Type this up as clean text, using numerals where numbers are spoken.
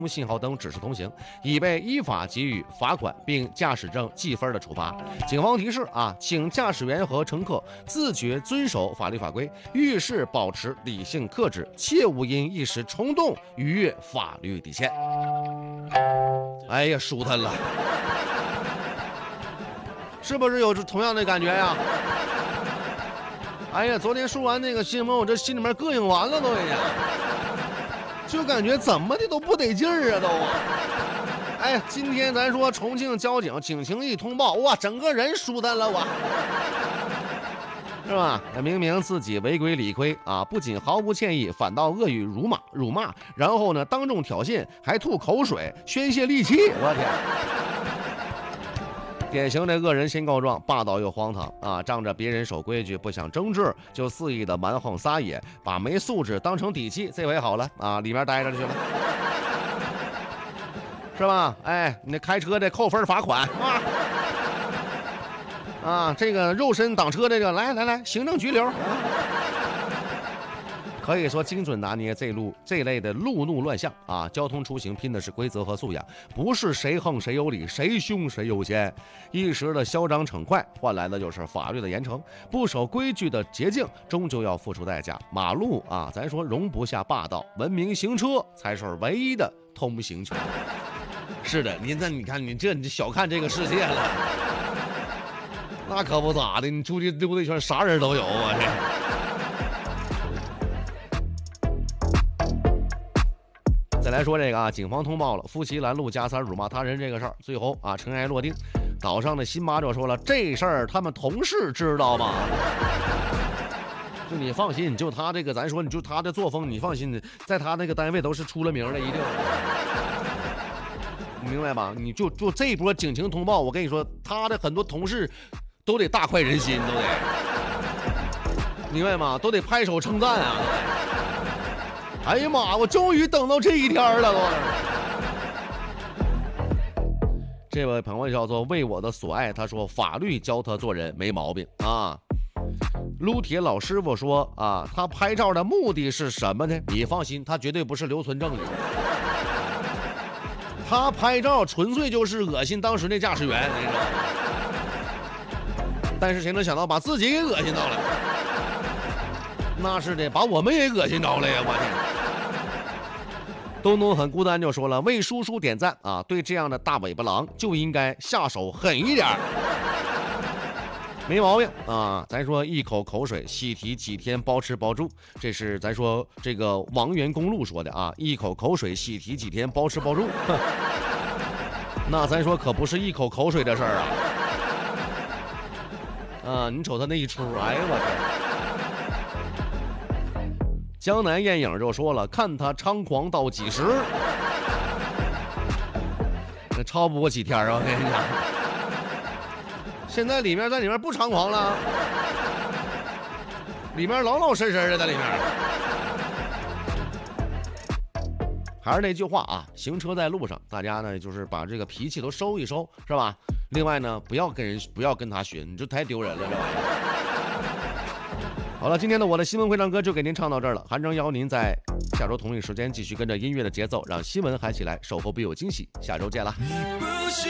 信号灯指示通行，已被依法给予罚款并驾驶证记分的处罚。警方提示啊，请驾驶员和乘客自觉遵守法律法规，遇事保持理性克制，切勿因一时冲动逾越法律底线。哎呀，舒坦了，是不是有同样的感觉呀？哎呀，昨天说完那个新闻，我这心里面膈应完了都已经。就感觉怎么的都不得劲儿啊，都啊！哎，今天咱说重庆交警警情一通报，哇，整个人舒坦了我，是吧？明明自己违规理亏啊，不仅毫无歉意，反倒恶语辱骂，然后呢当众挑衅，还吐口水宣泄戾气，我天！典型的恶人先告状，霸道又荒唐啊！仗着别人守规矩，不想争执，就肆意的蛮横撒野，把没素质当成底气。这回好了啊，里面待着去了，是吧？哎，你开车的扣分罚款啊！这个肉身挡车这个，来，行政拘留。可以说精准拿捏这类的路怒乱象啊！交通出行拼的是规则和素养，不是谁横谁有理，谁凶谁优先。一时的嚣张逞快，换来的就是法律的严惩。不守规矩的捷径，终究要付出代价。马路啊，咱说容不下霸道，文明行车才是唯一的通行权。是的，你看你小看这个世界了，那可不咋的，你出去溜达一圈，啥人都有啊！再来说这个啊，警方通报了夫妻拦路加塞辱骂他人这个事儿，最后啊尘埃落定。岛上的新妈就说了，这事儿他们同事知道吗？就你放心，就他这个，咱说你就他的作风，你放心，在他那个单位都是出了名的，一定。你明白吧？你就这一波警情通报，我跟你说，他的很多同事都得大快人心，都得，明白吗？都得拍手称赞啊！哎呀妈，我终于等到这一天了都。这位朋友叫做为我的所爱，他说法律教他做人没毛病啊。撸铁老师傅说啊，他拍照的目的是什么呢？你放心，他绝对不是留存证据，他拍照纯粹就是恶心当时那驾驶员，你知道吗？但是谁能想到把自己给恶心到了？那是的，把我们也恶心着了呀！我天。东东很孤单就说了，为叔叔点赞啊！对这样的大尾巴狼就应该下手狠一点，没毛病啊！咱说一口口水习题几天包吃包住，这是咱说这个王源公路说的啊！一口口水习题几天包吃包住，那咱说可不是一口口水的事儿啊！啊，你瞅他那一出，哎呦我天！江南艳影就说了，看他猖狂到几时，那超不过几天啊！我跟你讲，现在在里面不猖狂了，里面老老实实的，在里面。还是那句话啊，行车在路上，大家呢就是把这个脾气都收一收，是吧？另外呢，不要跟他学，你这太丢人了，这玩意儿。好了，今天的我的新闻会唱歌就给您唱到这儿了。韩征邀您在下周同一时间继续跟着音乐的节奏，让新闻嗨起来，守候必有惊喜。下周见了。